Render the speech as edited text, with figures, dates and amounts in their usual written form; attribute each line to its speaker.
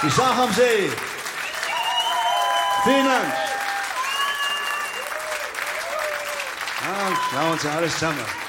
Speaker 1: Ich sag am See. Vielen Dank. Ja, schauen Sie alles zusammen.